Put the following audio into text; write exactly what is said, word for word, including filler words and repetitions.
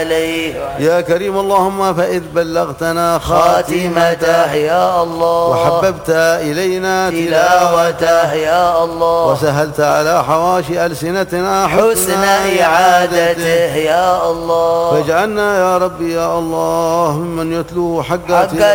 يا كريم اللهم فإذ بلغتنا خاتمته يا الله، وحببت إلينا تلاوته يا الله، وسهلت على حواشي ألسنتنا حسن إعادته يا الله، فاجعلنا يا ربي يا الله ممن يتلو حق